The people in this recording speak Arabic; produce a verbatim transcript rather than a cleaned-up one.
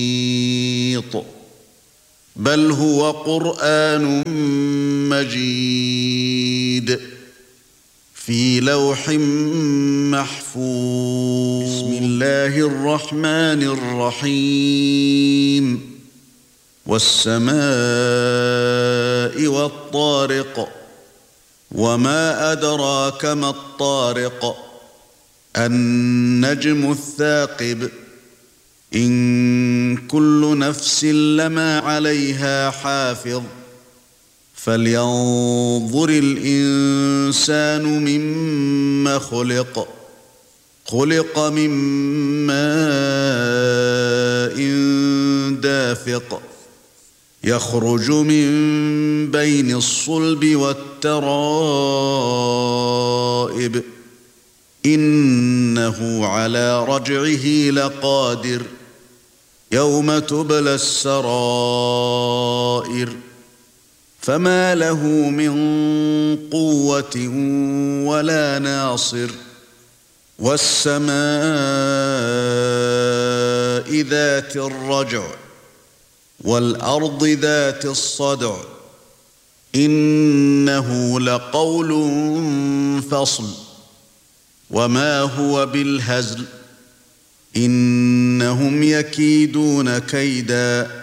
بل هو قرآن مجيد في لوح محفوظ. بسم الله الرحمن الرحيم. والسماء والطارق وما أدراك ما الطارق النجم الثاقب إن كل نفس لما عليها حافظ فلينظر الإنسان مما خلق خلق من ماء دافق يخرج من بين الصلب والترائب إنه على رجعه لقادر يوم تبلى السرائر فما له من قوة ولا ناصر والسماء ذات الرجع والأرض ذات الصدع إنه لقول فصل وما هو بالهزل إنهم يكيدون كيدا